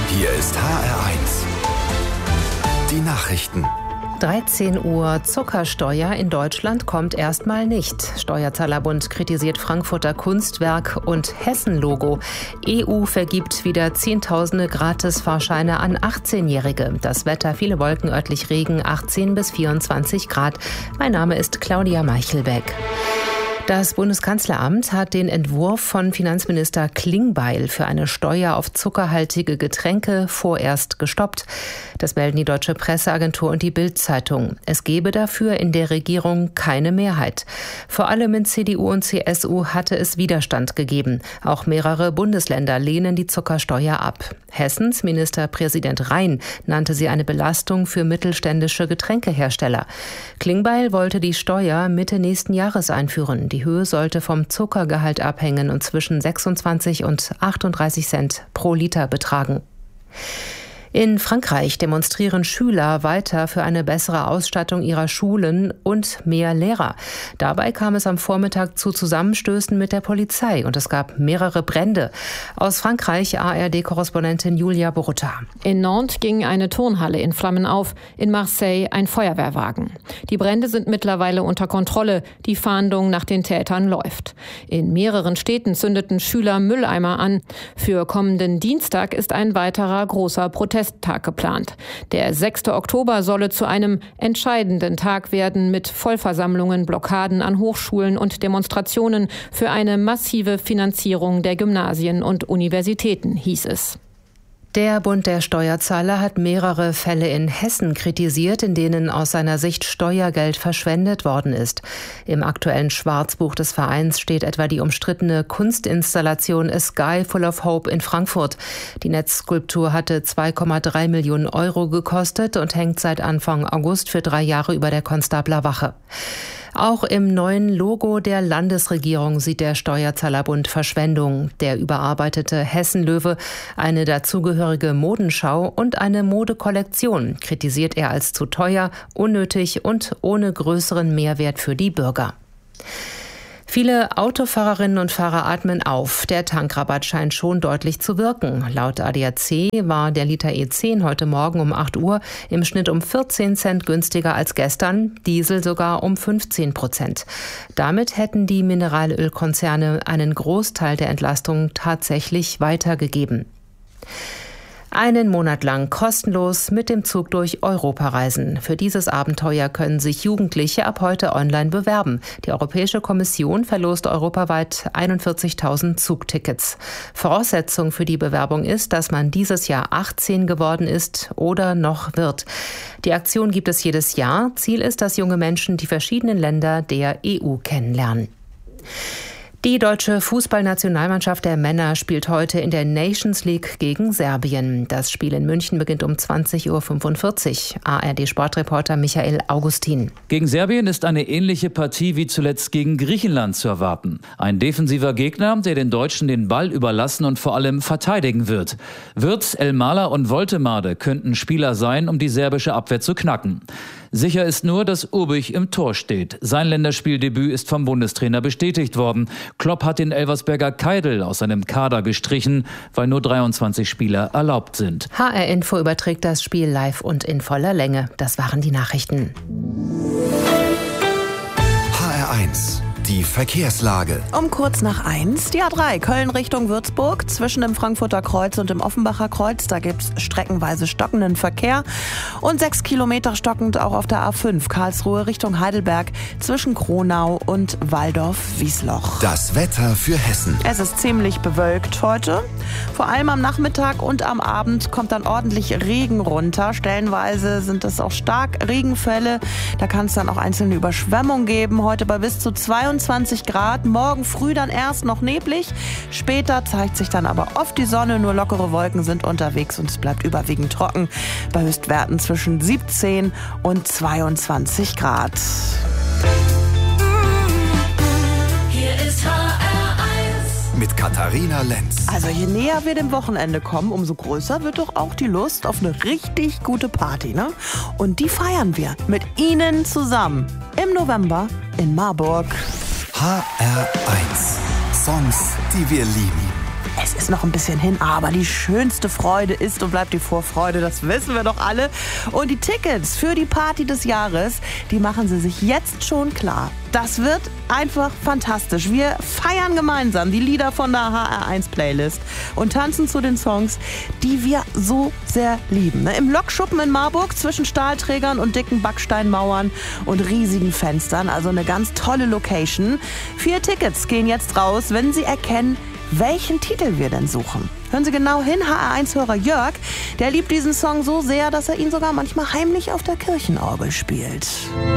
Hier ist HR1. Die Nachrichten. 13 Uhr Zuckersteuer in Deutschland kommt erstmal nicht. Steuerzahlerbund kritisiert Frankfurter Kunstwerk und Hessen-Logo. EU vergibt wieder Zehntausende Gratis-Fahrscheine an 18-Jährige. Das Wetter, viele Wolken, örtlich Regen, 18 bis 24 Grad. Mein Name ist Claudia Meichelbeck. Das Bundeskanzleramt hat den Entwurf von Finanzminister Klingbeil für eine Steuer auf zuckerhaltige Getränke vorerst gestoppt. Das melden die Deutsche Presseagentur und die Bild-Zeitung. Es gebe dafür in der Regierung keine Mehrheit. Vor allem in CDU und CSU hatte es Widerstand gegeben. Auch mehrere Bundesländer lehnen die Zuckersteuer ab. Hessens Ministerpräsident Rhein nannte sie eine Belastung für mittelständische Getränkehersteller. Klingbeil wollte die Steuer Mitte nächsten Jahres einführen. Die Höhe sollte vom Zuckergehalt abhängen und zwischen 26 und 38 Cent pro Liter betragen. In Frankreich demonstrieren Schüler weiter für eine bessere Ausstattung ihrer Schulen und mehr Lehrer. Dabei kam es am Vormittag zu Zusammenstößen mit der Polizei und es gab mehrere Brände. Aus Frankreich ARD-Korrespondentin Julia Borutta. In Nantes ging eine Turnhalle in Flammen auf, in Marseille ein Feuerwehrwagen. Die Brände sind mittlerweile unter Kontrolle, die Fahndung nach den Tätern läuft. In mehreren Städten zündeten Schüler Mülleimer an. Für kommenden Dienstag ist ein weiterer großer Protesttag geplant. Der 6. Oktober solle zu einem entscheidenden Tag werden mit Vollversammlungen, Blockaden an Hochschulen und Demonstrationen für eine massive Finanzierung der Gymnasien und Universitäten, hieß es. Der Bund der Steuerzahler hat mehrere Fälle in Hessen kritisiert, in denen aus seiner Sicht Steuergeld verschwendet worden ist. Im aktuellen Schwarzbuch des Vereins steht etwa die umstrittene Kunstinstallation A Sky Full of Hope in Frankfurt. Die Netzskulptur hatte 2,3 Millionen Euro gekostet und hängt seit Anfang August für 3 Jahre über der Konstabler Wache. Auch im neuen Logo der Landesregierung sieht der Steuerzahlerbund Verschwendung. Der überarbeitete Hessen-Löwe, eine dazugehörige Modenschau und eine Modekollektion kritisiert er als zu teuer, unnötig und ohne größeren Mehrwert für die Bürger. Viele Autofahrerinnen und Fahrer atmen auf. Der Tankrabatt scheint schon deutlich zu wirken. Laut ADAC war der Liter E10 heute Morgen um 8 Uhr im Schnitt um 14 Cent günstiger als gestern, Diesel sogar um 15%. Damit hätten die Mineralölkonzerne einen Großteil der Entlastung tatsächlich weitergegeben. Einen Monat lang kostenlos mit dem Zug durch Europa reisen. Für dieses Abenteuer können sich Jugendliche ab heute online bewerben. Die Europäische Kommission verlost europaweit 41.000 Zugtickets. Voraussetzung für die Bewerbung ist, dass man dieses Jahr 18 geworden ist oder noch wird. Die Aktion gibt es jedes Jahr. Ziel ist, dass junge Menschen die verschiedenen Länder der EU kennenlernen. Die deutsche Fußballnationalmannschaft der Männer spielt heute in der Nations League gegen Serbien. Das Spiel in München beginnt um 20.45 Uhr. ARD-Sportreporter Michael Augustin. Gegen Serbien ist eine ähnliche Partie wie zuletzt gegen Griechenland zu erwarten. Ein defensiver Gegner, der den Deutschen den Ball überlassen und vor allem verteidigen wird. Wirtz, Elmala und Woltemade könnten Spieler sein, um die serbische Abwehr zu knacken. Sicher ist nur, dass Urbich im Tor steht. Sein Länderspieldebüt ist vom Bundestrainer bestätigt worden. Klopp hat den Elversberger Keidl aus seinem Kader gestrichen, weil nur 23 Spieler erlaubt sind. HR Info überträgt das Spiel live und in voller Länge. Das waren die Nachrichten. HR1. Die Verkehrslage. Um kurz nach 1, die A3 Köln Richtung Würzburg, zwischen dem Frankfurter Kreuz und dem Offenbacher Kreuz. Da gibt es streckenweise stockenden Verkehr und 6 Kilometer stockend auch auf der A5 Karlsruhe Richtung Heidelberg zwischen Kronau und Walldorf-Wiesloch. Das Wetter für Hessen. Es ist ziemlich bewölkt heute. Vor allem am Nachmittag und am Abend kommt dann ordentlich Regen runter. Stellenweise sind es auch stark Regenfälle. Da kann es dann auch einzelne Überschwemmungen geben. Heute bei bis zu 22 Grad. Morgen früh dann erst noch neblig. Später zeigt sich dann aber oft die Sonne. Nur lockere Wolken sind unterwegs und es bleibt überwiegend trocken. Bei Höchstwerten zwischen 17 und 22 Grad. Mit Katharina Lenz. Also je näher wir dem Wochenende kommen, umso größer wird doch auch die Lust auf eine richtig gute Party, ne? Und die feiern wir mit Ihnen zusammen im November in Marburg. HR1. Songs, die wir lieben. Es ist noch ein bisschen hin, aber die schönste Freude ist und bleibt die Vorfreude, das wissen wir doch alle. Und die Tickets für die Party des Jahres, die machen Sie sich jetzt schon klar. Das wird einfach fantastisch. Wir feiern gemeinsam die Lieder von der HR1-Playlist und tanzen zu den Songs, die wir so sehr lieben. Im Lokschuppen in Marburg zwischen Stahlträgern und dicken Backsteinmauern und riesigen Fenstern. Also eine ganz tolle Location. 4 Tickets gehen jetzt raus, wenn Sie erkennen, welchen Titel wir denn suchen. Hören Sie genau hin, HR1-Hörer Jörg, der liebt diesen Song so sehr, dass er ihn sogar manchmal heimlich auf der Kirchenorgel spielt.